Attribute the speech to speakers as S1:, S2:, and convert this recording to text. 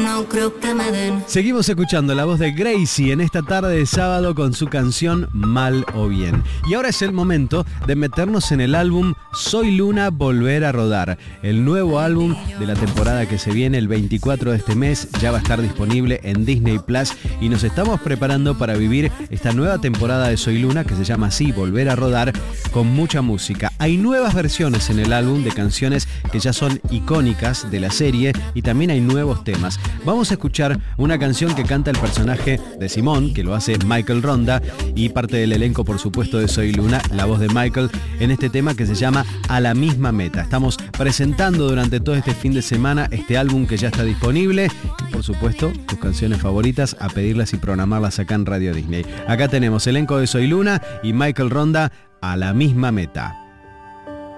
S1: no creo que me den.
S2: Seguimos escuchando la voz de Gracie en esta tarde de sábado con su canción Mal o Bien. Y ahora es el momento de meternos en el álbum Soy Luna, Volver a Rodar. El nuevo álbum de la temporada que se viene el 24 de este mes ya va a estar disponible en Disney Plus y nos estamos preparando para vivir esta nueva temporada de Soy Luna que se llama así, Volver a Rodar, con mucha música. Hay nuevas versiones en el álbum de canciones que ya son icónicas de la serie y también hay nuevos temas. Vamos a escuchar una canción que canta el personaje de Simón, que lo hace Michael Ronda, y parte del elenco, por supuesto, de Soy Luna, la voz de Michael, en este tema que se llama A la Misma Meta. Estamos presentando durante todo este fin de semana este álbum que ya está disponible y, por supuesto, tus canciones favoritas, a pedirlas y programarlas acá en Radio Disney. Acá tenemos elenco de Soy Luna y Michael Ronda, A la Misma Meta.